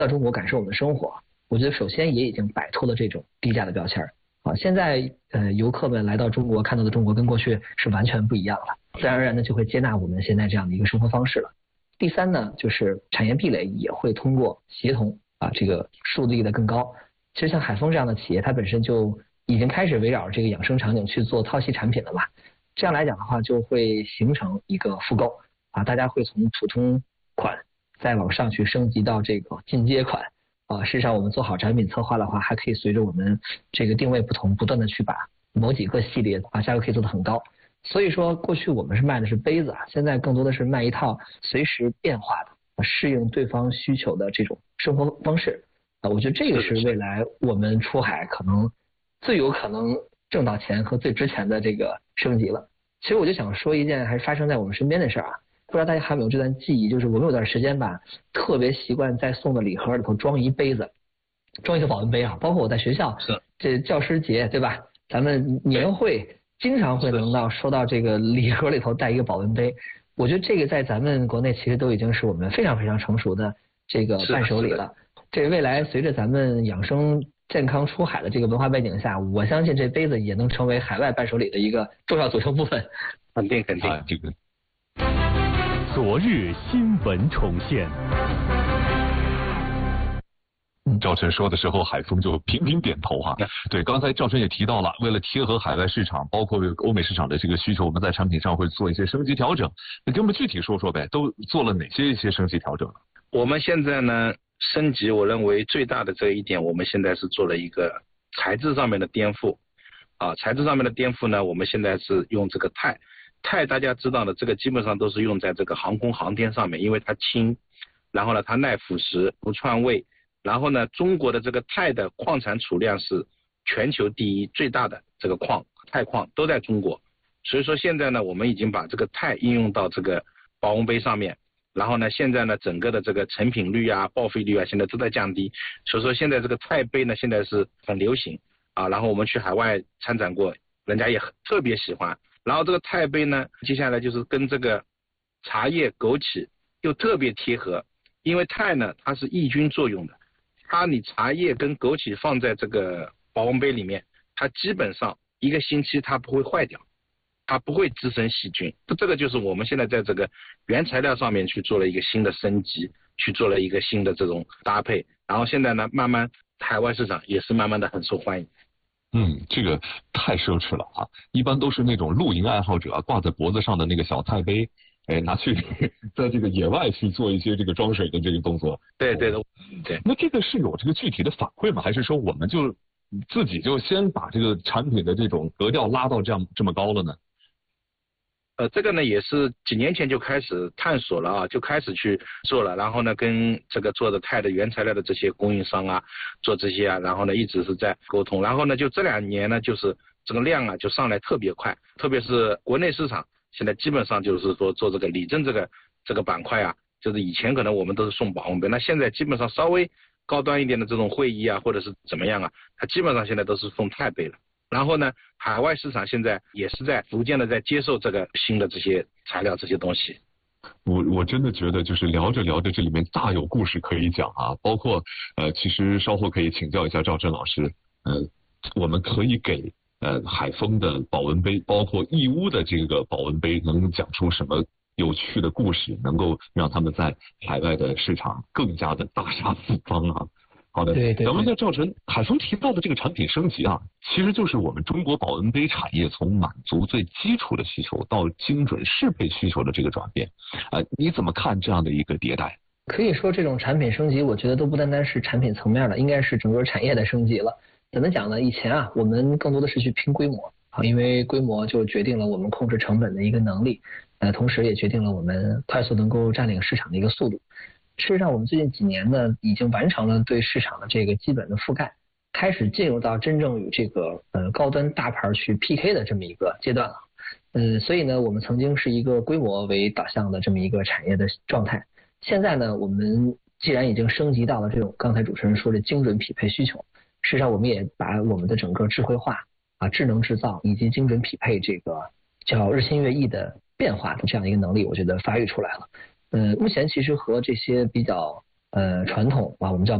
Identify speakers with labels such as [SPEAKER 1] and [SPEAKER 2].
[SPEAKER 1] 到中国感受我们的生活，我觉得首先也已经摆脱了这种低价的标签啊。现在游客们来到中国看到的中国跟过去是完全不一样了，自然而然的就会接纳我们现在这样的一个生活方式了。第三呢，就是产业壁垒也会通过协同这个树立的更高。其实像海丰这样的企业，它本身就已经开始围绕这个养生场景去做套系产品了嘛。这样来讲的话，就会形成一个复购大家会从普通款再往上去升级到这个进阶款事实上我们做好产品策划的话，还可以随着我们这个定位不同，不断的去把某几个系列价格可以做得很高。所以说过去我们是卖的是杯子现在更多的是卖一套随时变化的适应对方需求的这种生活方式我觉得这个是未来我们出海可能最有可能挣到钱和最值钱的这个升级了。其实我就想说一件还是发生在我们身边的事不知道大家还有没有这段记忆，就是我们有段时间吧，特别习惯在送的礼盒里头装一杯子，装一个保温杯包括我在学校这教师节对吧，咱们年会经常会能收到这个礼盒里头带一个保温杯。我觉得这个在咱们国内其实都已经是我们非常非常成熟的这个伴手礼了。这未来随着咱们养生健康出海的这个文化背景下，我相信这杯子也能成为海外伴手礼的一个重要组成部分。
[SPEAKER 2] 肯定
[SPEAKER 3] 这个昨日新闻重现。赵晨说的时候，海峰就频频点头对，刚才赵晨也提到了，为了贴合海外市场，包括欧美市场的这个需求，我们在产品上会做一些升级调整。那给我们具体说说呗，都做了哪些一些升级调整呢？
[SPEAKER 2] 我们现在呢，升级我认为最大的这一点，我们现在是做了一个材质上面的颠覆材质上面的颠覆呢，我们现在是用这个钛大家知道的，这个基本上都是用在这个航空航天上面，因为它轻，然后呢它耐腐蚀不串味，然后呢中国的这个钛的矿产储量是全球第一，最大的这个钛矿都在中国。所以说现在呢我们已经把这个钛应用到这个保温杯上面，然后呢现在呢整个的这个成品率报废率现在都在降低。所以说现在这个钛杯呢现在是很流行然后我们去海外参展过，人家也特别喜欢。然后这个钛杯呢接下来就是跟这个茶叶枸杞又特别贴合，因为钛呢它是抑菌作用的，你茶叶跟枸杞放在这个保温杯里面，它基本上1个星期它不会坏掉，它不会滋生细菌。这个就是我们现在在这个原材料上面去做了一个新的升级，去做了一个新的这种搭配，然后现在呢慢慢海外市场也是慢慢的很受欢迎。
[SPEAKER 3] 这个太奢侈了一般都是那种露营爱好者挂在脖子上的那个小钛杯拿去在这个野外去做一些这个装水的这个动作。
[SPEAKER 2] 对。
[SPEAKER 3] 那这个是有这个具体的反馈吗？还是说我们就自己就先把这个产品的这种格调拉到这么高了呢？
[SPEAKER 2] 这个呢也是几年前就开始探索了就开始去做了，然后呢跟这个做的钛的原材料的这些供应商做这些然后呢一直是在沟通，然后呢就这2年呢就是这个量就上来特别快，特别是国内市场现在基本上就是说做这个礼赠这个板块就是以前可能我们都是送保温杯，那现在基本上稍微高端一点的这种会议或者是怎么样它基本上现在都是送钛杯了。然后呢海外市场现在也是在逐渐的在接受这个新的这些材料这些东西。
[SPEAKER 3] 我真的觉得就是聊着聊着这里面大有故事可以讲包括其实稍后可以请教一下赵真老师我们可以给海丰的保温杯包括义乌的这个保温杯能讲出什么有趣的故事，能够让他们在海外的市场更加的大杀四方好的，
[SPEAKER 1] 对，
[SPEAKER 3] 咱们在赵晨海丰提到的这个产品升级其实就是我们中国保温杯产业从满足最基础的需求到精准适配需求的这个转变你怎么看这样的一个迭代？
[SPEAKER 1] 可以说这种产品升级我觉得都不单单是产品层面的，应该是整个产业的升级了。怎么讲呢？以前我们更多的是去拼规模因为规模就决定了我们控制成本的一个能力同时也决定了我们快速能够占领市场的一个速度。事实上我们最近几年呢已经完成了对市场的这个基本的覆盖，开始进入到真正与这个高端大牌去 PK 的这么一个阶段了。所以呢我们曾经是一个规模为导向的这么一个产业的状态，现在呢我们既然已经升级到了这种刚才主持人说的精准匹配需求，事实上我们也把我们的整个智慧化智能制造以及精准匹配这个叫日新月异的变化的这样一个能力我觉得发育出来了。目前其实和这些比较传统啊，我们叫